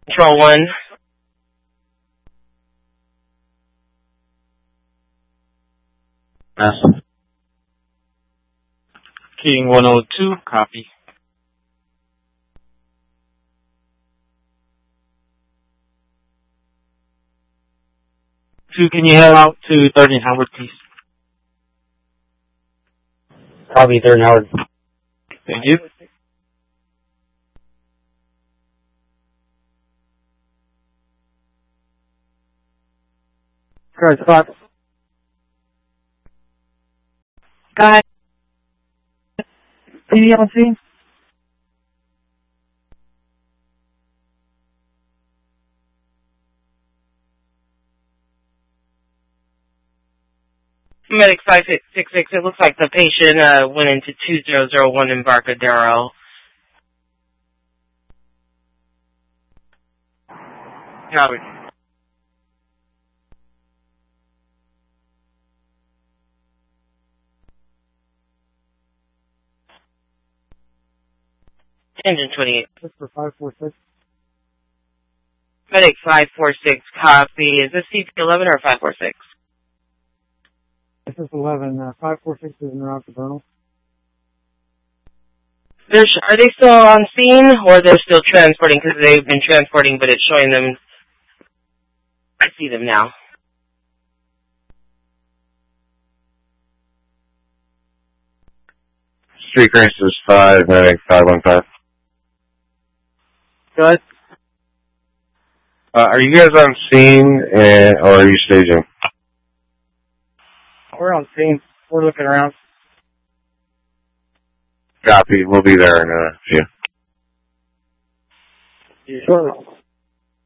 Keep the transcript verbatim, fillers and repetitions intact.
Control one. Yes. King one oh two, copy. Two, can you head out to third and Howard, please? Copy, third and Howard. Thank you. Correct, spot. Go ahead. P D on scene? Medic five six six, it looks like the patient uh, went into two zero zero one Embarcadero. Howard. Engine twenty-eight. This for five four six. Medic five four six, copy. Is this C P eleven or five four six? This is eleven. Uh, five four six is in route to Bernal. They're, are they still on scene, or they're still transporting? Because they've been transporting, but it's showing them. I see them now. Street Grace is five, medic five one five. Go ahead. Uh, are you guys on scene, and, or are you staging? We're on scene. We're looking around. Copy, we'll be there in a few. Shortly.